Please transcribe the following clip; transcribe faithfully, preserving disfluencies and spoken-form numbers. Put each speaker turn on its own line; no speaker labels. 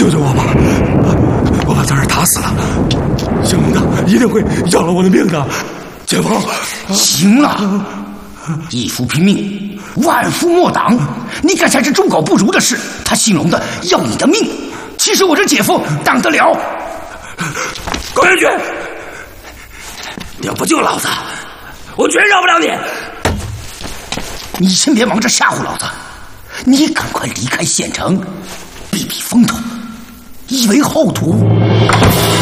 救救我吧！我把在这打死了，姓龙的一定会要了我的命的。解放！
行了，一夫拼命，万夫莫挡。你干下这猪狗不如的事，他姓龙的要你的命，其实我这姐夫挡得了。
高元军，你要不救老子，我绝饶不了你。
你先别忙着吓唬老子，你赶快离开县城，避避风头，以为后土。